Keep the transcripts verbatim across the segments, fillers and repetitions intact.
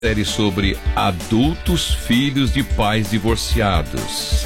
Série sobre adultos filhos de pais divorciados.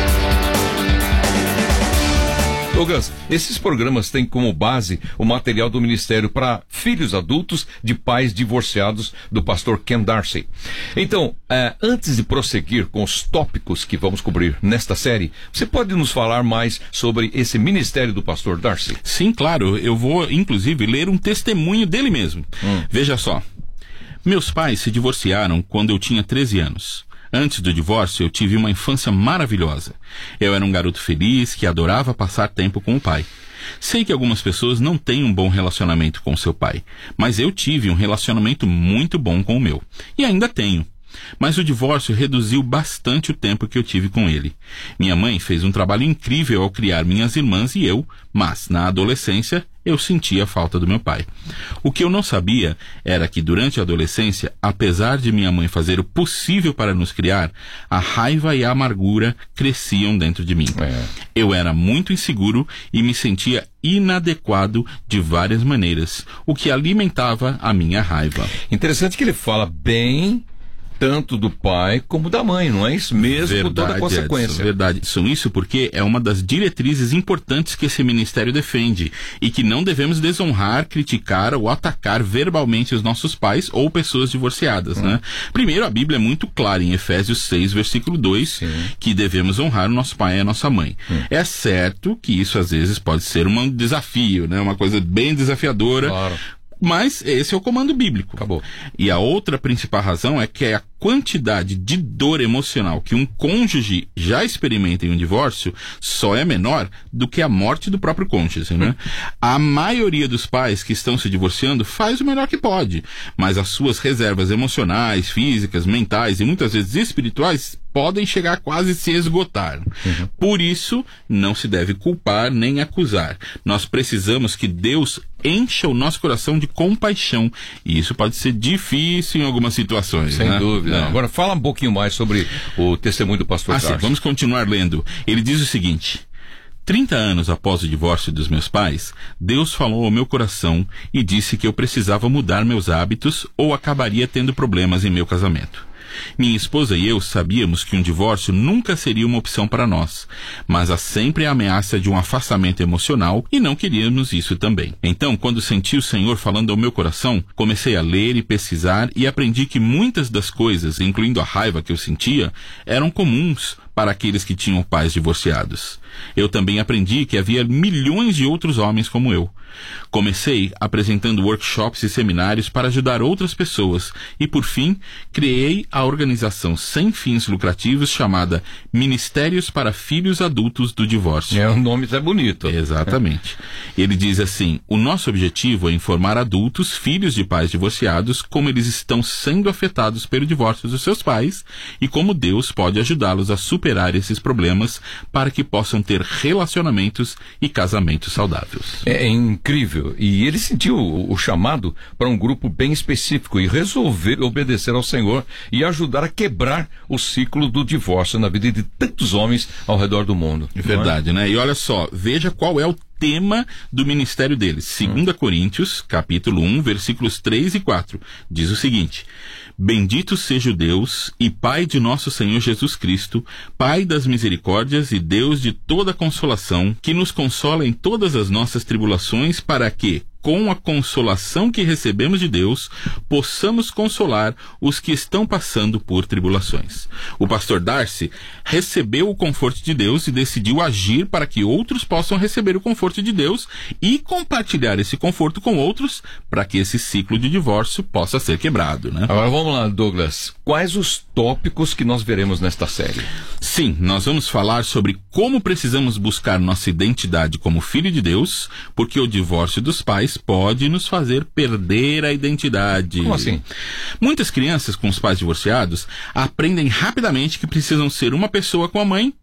Douglas, esses programas têm como base o material do Ministério para Filhos Adultos de Pais Divorciados do pastor Ken Darcy. Então, eh, antes de prosseguir com os tópicos que vamos cobrir nesta série, você pode nos falar mais sobre esse ministério do pastor Darcy? Sim, claro. Eu vou, inclusive, ler um testemunho dele mesmo. Hum. Veja só. Meus pais se divorciaram quando eu tinha treze anos. Antes do divórcio, eu tive uma infância maravilhosa. Eu era um garoto feliz que adorava passar tempo com o pai. Sei que algumas pessoas não têm um bom relacionamento com seu pai, mas eu tive um relacionamento muito bom com o meu. E ainda tenho. Mas o divórcio reduziu bastante o tempo que eu tive com ele. Minha mãe fez um trabalho incrível ao criar minhas irmãs e eu, mas, na adolescência, eu sentia a falta do meu pai. O que eu não sabia era que, durante a adolescência, apesar de minha mãe fazer o possível para nos criar, a raiva e a amargura cresciam dentro de mim. É. Eu era muito inseguro e me sentia inadequado de várias maneiras, o que alimentava a minha raiva. Interessante que ele fala bem tanto do pai como da mãe, não é isso mesmo? Verdade, com toda a consequência. Edson, verdade. São isso porque é uma das diretrizes importantes que esse ministério defende e que não devemos desonrar, criticar ou atacar verbalmente os nossos pais ou pessoas divorciadas, hum. né? Primeiro, a Bíblia é muito clara em Efésios seis, versículo dois, Sim. que devemos honrar o nosso pai e a nossa mãe. Hum. É certo que isso às vezes pode ser um desafio, né? Uma coisa bem desafiadora. Claro. Mas esse é o comando bíblico. Acabou. E a outra principal razão é que a quantidade de dor emocional que um cônjuge já experimenta em um divórcio só é menor do que a morte do próprio cônjuge, né? A maioria dos pais que estão se divorciando faz o melhor que pode, mas as suas reservas emocionais, físicas, mentais e muitas vezes espirituais podem chegar a quase se esgotar. Uhum. Por isso, não se deve culpar nem acusar. Nós precisamos que Deus encha o nosso coração de compaixão. E isso pode ser difícil em algumas situações. Sem né? dúvida. É. Agora, fala um pouquinho mais sobre o testemunho do pastor ah, sim, vamos continuar lendo. Ele diz o seguinte: trinta anos após o divórcio dos meus pais, Deus falou ao meu coração e disse que eu precisava mudar meus hábitos ou acabaria tendo problemas em meu casamento. Minha esposa e eu sabíamos que um divórcio nunca seria uma opção para nós, mas há sempre a ameaça de um afastamento emocional e não queríamos isso também. Então, quando senti o Senhor falando ao meu coração, comecei a ler e pesquisar e aprendi que muitas das coisas, incluindo a raiva que eu sentia, eram comuns para aqueles que tinham pais divorciados. Eu também aprendi que havia milhões de outros homens como eu. Comecei apresentando workshops e seminários para ajudar outras pessoas e, por fim, criei a organização sem fins lucrativos chamada Ministérios para Filhos Adultos do Divórcio. É, o nome é bonito. Exatamente. Ele diz assim: o nosso objetivo é informar adultos, filhos de pais divorciados, como eles estão sendo afetados pelo divórcio dos seus pais e como Deus pode ajudá-los a superar esses problemas para que possam ter relacionamentos e casamentos saudáveis. É incrível. E ele sentiu o, o chamado para um grupo bem específico e resolveu obedecer ao Senhor e ajudar a quebrar o ciclo do divórcio na vida de tantos homens ao redor do mundo. É verdade, né? E olha só, veja qual é o tema do ministério deles. Segunda hum. Coríntios, capítulo um, versículos três e quatro. Diz o seguinte: bendito seja o Deus e Pai de nosso Senhor Jesus Cristo, Pai das misericórdias e Deus de toda consolação, que nos consola em todas as nossas tribulações, para que, com a consolação que recebemos de Deus, possamos consolar os que estão passando por tribulações. O pastor Darcy recebeu o conforto de Deus e decidiu agir para que outros possam receber o conforto de Deus e compartilhar esse conforto com outros para que esse ciclo de divórcio possa ser quebrado, né? Agora vamos lá, Douglas. Quais os tópicos que nós veremos nesta série? Sim, nós vamos falar sobre como precisamos buscar nossa identidade como filho de Deus, porque o divórcio dos pais pode nos fazer perder a identidade. Como assim? Muitas crianças com os pais divorciados aprendem rapidamente que precisam ser uma pessoa com a mãe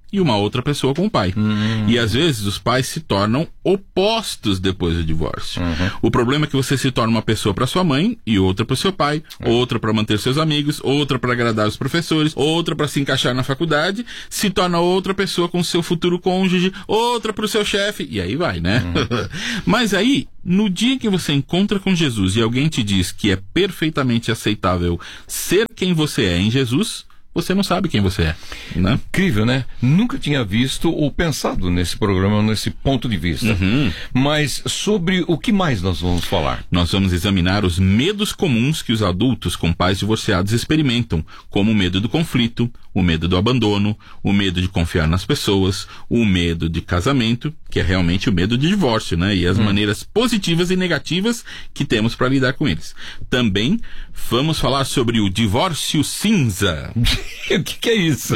e uma outra pessoa com o pai. Hum. E às vezes os pais se tornam opostos depois do divórcio. Uhum. O problema é que você se torna uma pessoa para sua mãe e outra para seu pai, uhum. outra para manter seus amigos, outra para agradar os professores, outra para se encaixar na faculdade, se torna outra pessoa com seu futuro cônjuge, outra para o seu chefe, e aí vai, né? Uhum. Mas aí, no dia que você encontra com Jesus e alguém te diz que é perfeitamente aceitável ser quem você é em Jesus, você não sabe quem você é, né? Incrível, né? Nunca tinha visto ou pensado nesse programa, nesse ponto de vista. Uhum. Mas sobre o que mais nós vamos falar? Nós vamos examinar os medos comuns que os adultos com pais divorciados experimentam, como o medo do conflito, o medo do abandono, o medo de confiar nas pessoas, o medo de casamento, que é realmente o medo de divórcio, né? E as hum. maneiras positivas e negativas que temos para lidar com eles. Também vamos falar sobre o divórcio cinza. O que, que é isso?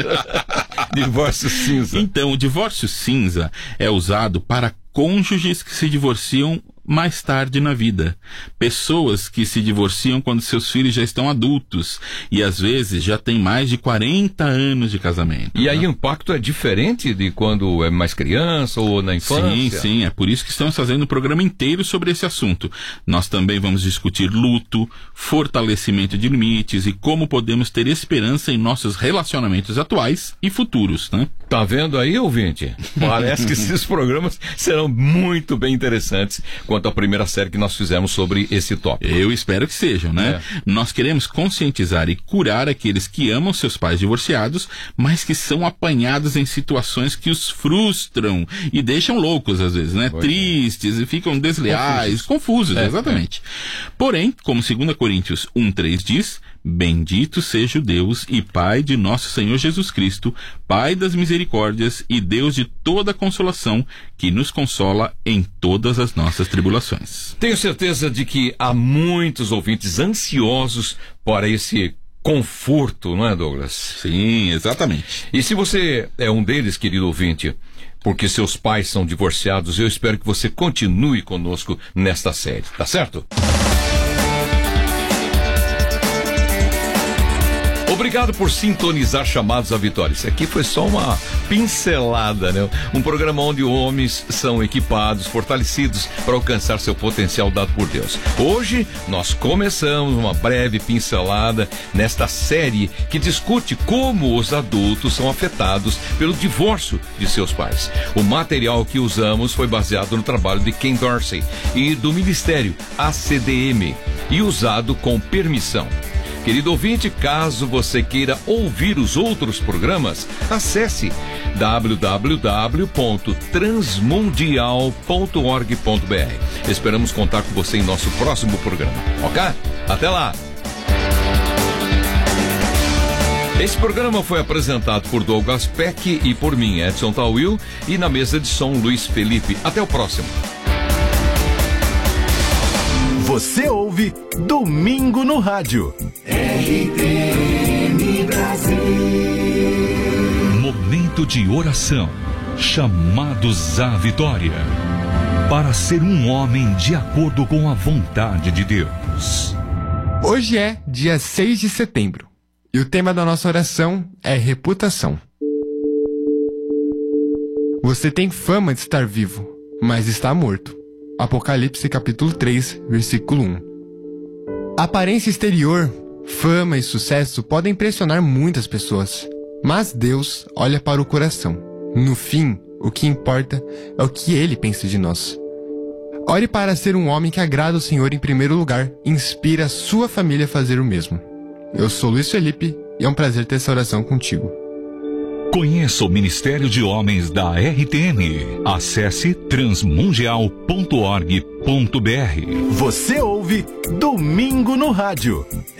Divórcio cinza. Então, o divórcio cinza é usado para cônjuges que se divorciam mais tarde na vida. Pessoas que se divorciam quando seus filhos já estão adultos e às vezes já têm mais de quarenta anos de casamento. E né? aí o impacto é diferente de quando é mais criança ou na infância? Sim, sim. É por isso que estamos fazendo um programa inteiro sobre esse assunto. Nós também vamos discutir luto, fortalecimento de limites e como podemos ter esperança em nossos relacionamentos atuais e futuros, né? Tá vendo aí, ouvinte? Parece que esses programas serão muito bem interessantes quanto à primeira série que nós fizemos sobre esse tópico. Eu espero que sejam, né? É. Nós queremos conscientizar e curar aqueles que amam seus pais divorciados, mas que são apanhados em situações que os frustram e deixam loucos às vezes, né? Pois Tristes é. e ficam desleais, confusos, confusos é, exatamente. É. Porém, como dois Coríntios um, três diz, bendito seja o Deus e Pai de nosso Senhor Jesus Cristo, Pai das misericórdias e Deus de toda consolação, que nos consola em todas as nossas tribulações. Tenho certeza de que há muitos ouvintes ansiosos para esse conforto, não é, Douglas? Sim, exatamente. E se você é um deles, querido ouvinte, porque seus pais são divorciados, eu espero que você continue conosco nesta série, tá certo? Obrigado por sintonizar Chamados à Vitória. Isso aqui foi só uma pincelada, né? Um programa onde homens são equipados, fortalecidos para alcançar seu potencial dado por Deus. Hoje nós começamos uma breve pincelada nesta série que discute como os adultos são afetados pelo divórcio de seus pais. O material que usamos foi baseado no trabalho de Ken Dorsey e do Ministério A C D M e usado com permissão. Querido ouvinte, caso você queira ouvir os outros programas, acesse w w w ponto transmundial ponto org ponto b r. Esperamos contar com você em nosso próximo programa, ok? Até lá! Esse programa foi apresentado por Douglas Peck e por mim, Edson Tawil, e na mesa de som, Luiz Felipe. Até o próximo. Você ouve Domingo no Rádio. R T M Brasil. Momento de oração. Chamados à vitória. Para ser um homem de acordo com a vontade de Deus. Hoje é dia seis de setembro. E o tema da nossa oração é reputação. Você tem fama de estar vivo, mas está morto. Apocalipse capítulo três, versículo um. A aparência exterior, fama e sucesso podem impressionar muitas pessoas, mas Deus olha para o coração. No fim, o que importa é o que Ele pensa de nós. Ore para ser um homem que agrada o Senhor em primeiro lugar e inspira a sua família a fazer o mesmo. Eu sou Luiz Felipe e é um prazer ter essa oração contigo. Conheça o Ministério de Homens da R T M. Acesse transmundial ponto org ponto b r. Você ouve Domingo no Rádio.